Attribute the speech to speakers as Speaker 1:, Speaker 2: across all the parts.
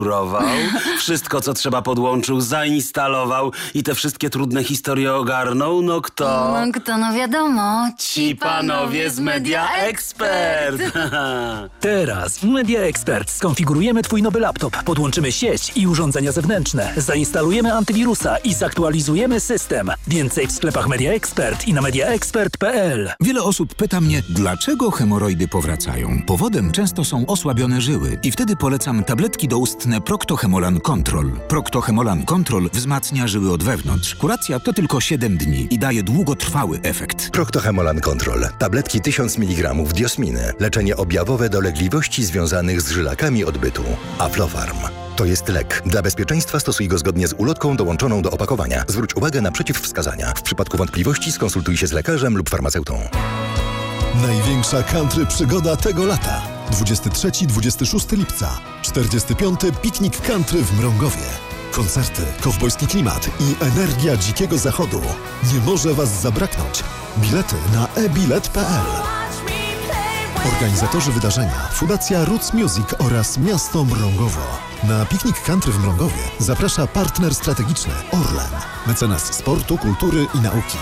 Speaker 1: wszystko co trzeba podłączył, zainstalował i te wszystkie trudne historie ogarnął, no kto?
Speaker 2: No wiadomo,
Speaker 1: Ci panowie z Media Expert.
Speaker 3: Teraz w Media Expert skonfigurujemy Twój nowy laptop, podłączymy sieć i urządzenia zewnętrzne, zainstalujemy antywirusa i zaktualizujemy system. Więcej w sklepach Media Expert i na mediaexpert.pl.
Speaker 4: Wiele osób pyta mnie, dlaczego hemoroidy powracają. Powodem często są osłabione żyły i wtedy polecam tabletki doustne Procto-Hemolan Control. Procto-Hemolan Control wzmacnia żyły od wewnątrz. Kuracja to tylko 7 dni i daje długotrwały efekt.
Speaker 5: Procto-Hemolan Control. Tabletki 1000 mg diosminy. Leczenie objawowe dolegliwości związanych z żylakami odbytu. Aflofarm. To jest lek. Dla bezpieczeństwa stosuj go zgodnie z ulotką dołączoną do opakowania. Zwróć uwagę na przeciwwskazania. W przypadku wątpliwości skonsultuj się z lekarzem lub farmaceutą.
Speaker 6: Największa country przygoda tego lata. 23-26 lipca. 45. Piknik Country w Mrągowie. Koncerty, kowbojski klimat i energia dzikiego zachodu. Nie może Was zabraknąć. Bilety na ebilet.pl. Organizatorzy wydarzenia Fundacja Roots Music oraz Miasto Mrągowo. Na piknik country w Mrągowie zaprasza partner strategiczny Orlen, mecenas sportu, kultury i nauki.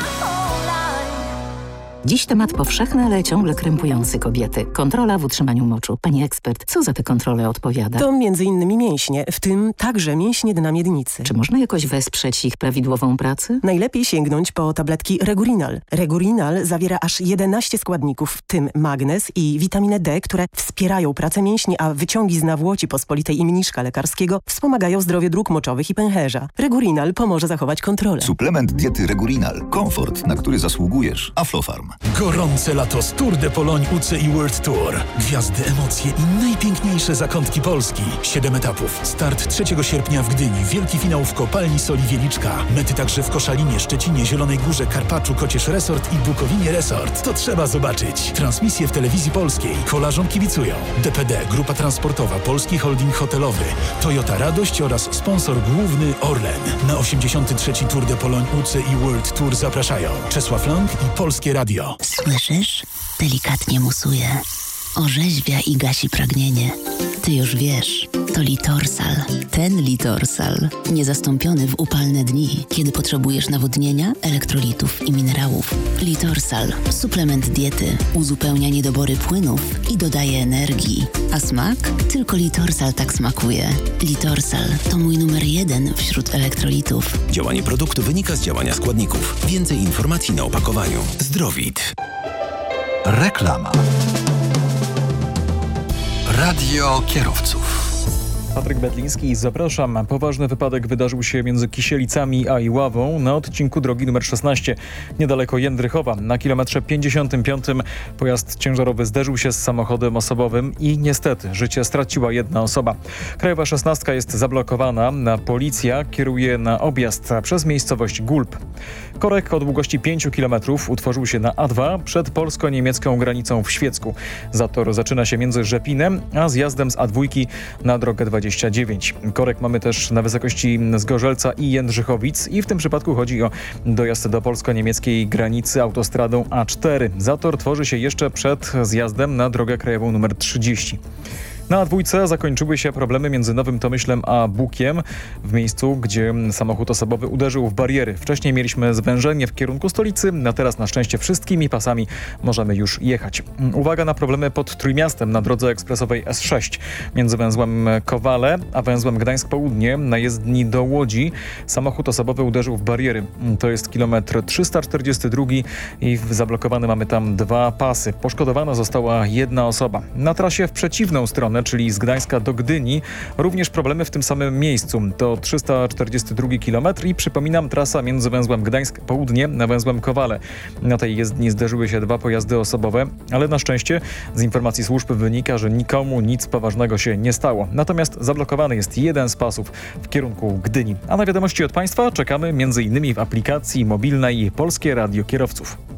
Speaker 7: Dziś temat powszechny, ale ciągle krępujący kobiety. Kontrola w utrzymaniu moczu. Pani ekspert, co za te kontrole odpowiada?
Speaker 8: To m.in. mięśnie, w tym także mięśnie dna miednicy.
Speaker 7: Czy można jakoś wesprzeć ich prawidłową pracę?
Speaker 8: Najlepiej sięgnąć po tabletki Regurinal. Regurinal zawiera aż 11 składników, w tym magnez i witaminę D, które wspierają pracę mięśni, a wyciągi z nawłoci pospolitej i mniszka lekarskiego wspomagają zdrowie dróg moczowych i pęcherza. Regurinal pomoże zachować kontrolę.
Speaker 9: Suplement diety Regurinal. Komfort, na który zasługujesz. Aflofarm.
Speaker 3: Gorące lato z Tour de Pologne UCI World Tour. Gwiazdy, emocje i najpiękniejsze zakątki Polski. 7 etapów. Start 3 sierpnia w Gdyni. Wielki finał w Kopalni Soli Wieliczka. Mety także w Koszalinie, Szczecinie, Zielonej Górze, Karpaczu, Kocież Resort i Bukowinie Resort. To trzeba zobaczyć. Transmisje w Telewizji Polskiej. Kolarzom kibicują DPD, Grupa Transportowa, Polski Holding Hotelowy, Toyota Radość oraz sponsor główny Orlen. Na 83. Tour de Pologne UCI World Tour zapraszają Czesław Lang i Polskie Radio.
Speaker 10: Słyszysz? Delikatnie musuje. Orzeźwia i gasi pragnienie. Ty już wiesz, to Litorsal. Ten Litorsal. Niezastąpiony w upalne dni, kiedy potrzebujesz nawodnienia, elektrolitów i minerałów. Litorsal. Suplement diety. Uzupełnia niedobory płynów i dodaje energii. A smak? Tylko Litorsal tak smakuje. Litorsal to mój numer 1 wśród elektrolitów.
Speaker 11: Działanie produktu wynika z działania składników. Więcej informacji na opakowaniu. Zdrowit.
Speaker 12: Reklama. Radio kierowców.
Speaker 13: Patryk Betliński, zapraszam. Poważny wypadek wydarzył się między Kisielicami a Iławą na odcinku drogi nr 16, niedaleko Jędrychowa. Na kilometrze 55 pojazd ciężarowy zderzył się z samochodem osobowym i niestety życie straciła jedna osoba. Krajowa 16 jest zablokowana, a policja kieruje na objazd przez miejscowość Gulb. Korek o długości 5 km utworzył się na A2 przed polsko-niemiecką granicą w Świecku. Zator zaczyna się między Rzepinem a zjazdem z A2 na drogę 29. Korek mamy też na wysokości Zgorzelca i Jędrzychowic i w tym przypadku chodzi o dojazd do polsko-niemieckiej granicy autostradą A4. Zator tworzy się jeszcze przed zjazdem na drogę krajową nr 30. Na A2 zakończyły się problemy między Nowym Tomyślem a Bukiem w miejscu, gdzie samochód osobowy uderzył w bariery. Wcześniej mieliśmy zwężenie w kierunku stolicy, a teraz na szczęście wszystkimi pasami możemy już jechać. Uwaga na problemy pod Trójmiastem na drodze ekspresowej S6 między węzłem Kowale a węzłem Gdańsk Południe na jezdni do Łodzi. Samochód osobowy uderzył w bariery. To jest kilometr 342 i zablokowany mamy tam 2 pasy. Poszkodowana została jedna osoba. Na trasie w przeciwną stronę, czyli z Gdańska do Gdyni, również problemy w tym samym miejscu. To 342 km i przypominam, trasa między węzłem Gdańsk Południe a węzłem Kowale. Na tej jezdni zderzyły się 2 pojazdy osobowe, ale na szczęście z informacji służb wynika, że nikomu nic poważnego się nie stało. Natomiast zablokowany jest jeden z pasów w kierunku Gdyni. A na wiadomości od Państwa czekamy m.in. w aplikacji mobilnej Polskie Radio Kierowców.